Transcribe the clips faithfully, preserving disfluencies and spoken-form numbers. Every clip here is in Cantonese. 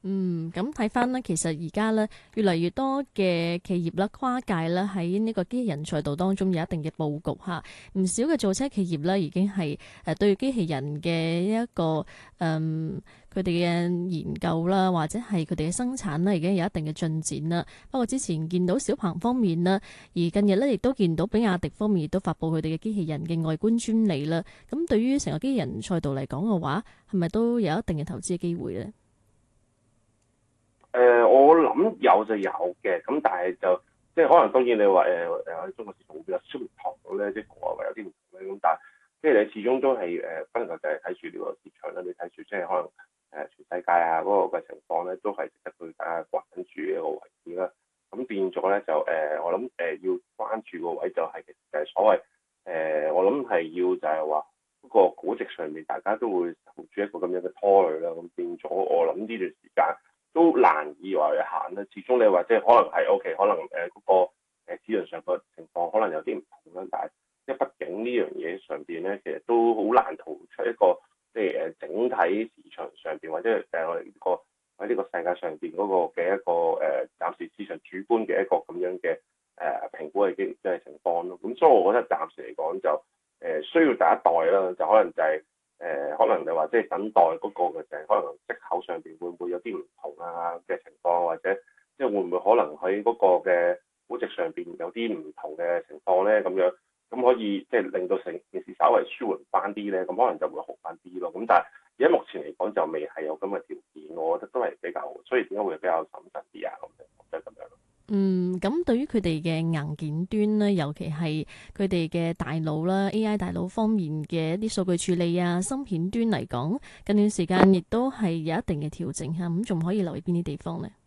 嗯，咁睇翻咧，其實而家咧越嚟越多嘅企業啦、跨界啦，喺呢個機器人賽道當中有一定嘅佈局嚇。唔少嘅造車企業咧已經係誒對機器人嘅一個誒佢哋嘅研究啦，或者係佢哋嘅生產咧已經有一定嘅進展啦。不過之前見到小鵬方面啦，而近日咧亦都見到比亞迪方面亦都發布佢哋嘅機器人嘅外觀專利啦。咁對於成個機器人賽道嚟講嘅話，係咪都有一定嘅投資嘅機會咧？ 誒、呃，我諗有就有嘅，咁但係就即係可能當然你話誒誒喺中國市場會比較舒堂到咧，即係國外有啲唔同咧，咁但係即係你始終都係誒，不能夠就係睇住呢個市場啦，你睇住即係可能誒、呃、全世界啊嗰、那個嘅情況咧，都係值得去大家關注嘅一個位置啦。咁變咗咧就誒、呃，我諗誒、呃、要關注個位就係其實就係所謂誒、呃，我諗係要就係話嗰個估值上面，大家都會受住一個咁樣嘅拖累啦。咁變咗我諗呢段時間都難以話去行啦，始終你話即係可能係 O K，可能誒嗰、呃那個誒市場上個情況可能有啲唔同啦，但係即係畢竟呢樣嘢上邊咧，其實都好難逃出一個即係誒整體市場上邊或者誒我哋呢個喺呢個世界上邊嗰個嘅一個誒、呃、暫時市場主觀嘅一個咁樣嘅誒、呃、評估嘅嘅嘅情況咯。咁所以我覺得暫時嚟講就誒、呃、需要第一代啦，就可能就係、是。誒、呃、可能你話即係等待嗰個嘅就係可能息口上邊會唔會有啲唔同啊嘅情況，或者即係會唔會可能喺嗰個嘅估值上邊有啲唔同嘅情況咧咁樣，咁可以即係令到成件事稍微舒緩翻啲咧，咁可能就會好翻啲咯。咁但係而家目前嚟講就未係有咁嘅條件，我覺得都係比較，所以點解會比較審慎啲啊咁樣，就係咁樣。 嗯，咁對於佢哋嘅硬件端咧，尤其係佢哋嘅大腦啦、A I 大腦方面嘅一啲數據處理啊、芯片端嚟講，近段時間亦都係有一定嘅調整嚇，咁仲可以留意邊啲地方呢？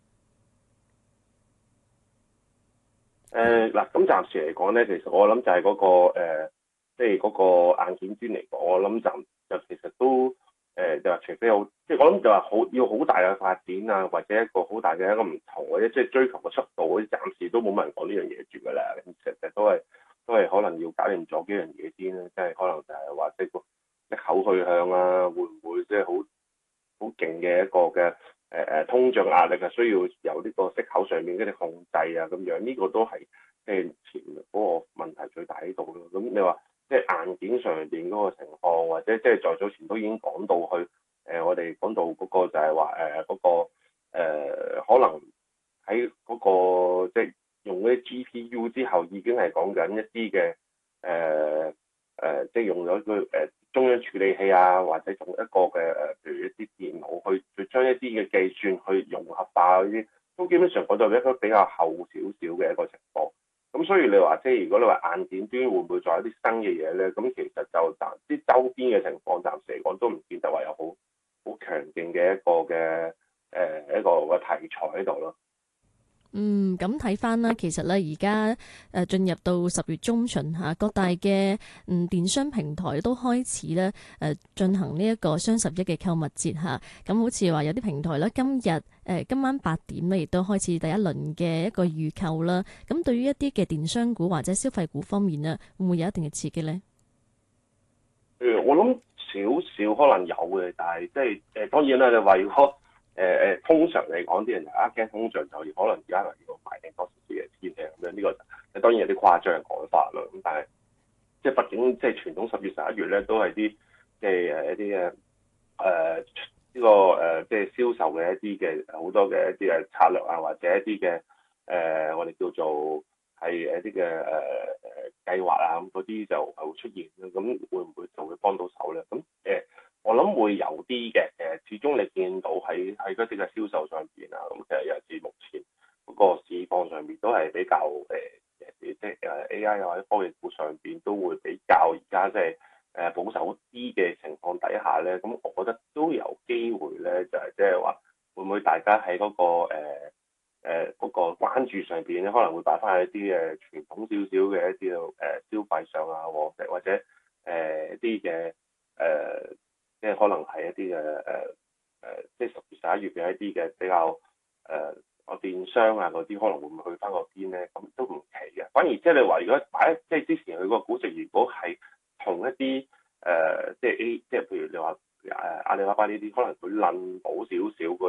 誒嗱，咁暫時嚟講咧，其實我諗就係嗰、個誒，即係嗰個硬件端嚟講，我諗就就其實都誒、呃，就話除非有，即係我諗就話好要好大嘅發展啊，或者一個好大嘅一個唔同，或者即係追求嘅速度，嗰啲暫時都冇乜人講呢樣嘢住㗎啦。咁其實都係都係可能要搞掂咗幾樣嘢先啦，即係可能就係話即係個息口去向啊，會唔會即係好好勁嘅一個嘅誒誒通脹壓力係需要由呢個息口上面嗰啲控制啊咁樣，呢、這個都係即係前嗰個問題最大喺度咯。咁你話即係硬件上邊嗰個情況，或者即係在早前都已經講到去誒、呃，我哋講到嗰個就係話誒嗰個、呃、可能喺嗰、那個即係用嗰啲 G P U 之後，已經係講緊一啲嘅誒誒，即係用咗個誒。呃中央處理器啊，或者用一個嘅誒，譬如一啲電腦去去將一啲嘅計算去融合化嗰啲，都基本上講到一個比較後少少嘅一個情況。咁所以你話即係如果你話硬件端會唔會再有啲新嘅嘢咧？咁其實就暫啲周邊嘅情況暫時嚟講都唔見得話有好好強勁嘅一個嘅誒、呃、一個嘅題材喺度咯。 嗯，咁睇翻啦，其實咧而家誒進入到十月中旬嚇，各大嘅嗯電商平台都開始咧誒進行呢一個雙十一嘅購物節嚇。咁好似話有啲平台咧，今日誒今晚八點咧，亦都開始第一輪嘅一個預購啦。咁對於一啲嘅電商股或者消費股方面咧，會唔會有一定嘅刺激咧？ 誒，我諗少少可能有嘅，但係即係誒當然啦，你話如果誒誒、呃，通常嚟講，啲人就一驚通脹就可能而家係要買定多少少嘅錢嘅咁樣，呢、這個當然有啲誇張嘅講法啦。咁但係即係畢竟即係傳統十月十一月咧，都係啲即係誒一啲嘅誒呢個誒即係銷售嘅一啲嘅好多嘅一啲嘅策略啊，或者一啲嘅誒我哋叫做係一啲嘅誒誒計劃啊，咁嗰啲就係會出現啦。咁會唔會就會幫到手咧？咁誒？呃我諗會有啲嘅，誒，始終你見到喺喺嗰啲嘅銷售上邊啊，咁其實尤其是目前嗰個市況上邊都係比較誒誒，即係誒 A I 或者科技股上邊都會比較而家即係誒保守啲嘅情況底下咧，咁我覺得都有機會咧，就係即係話會唔會大家喺嗰個誒誒嗰個關注上邊咧，可能會擺翻喺一啲誒傳統少少嘅一啲誒消費上啊，或者或者誒一啲嘅誒。即係可能係一啲嘅誒誒，即係十月十一月嘅一啲嘅比較誒，我、呃、電商啊嗰啲可能會唔會去翻嗰邊咧？咁都唔奇嘅。反而即係你話，如果擺即係之前佢個估值，如果係同一啲誒、呃，即係 A，即係譬如你話誒阿里巴巴呢啲，可能佢撚到少少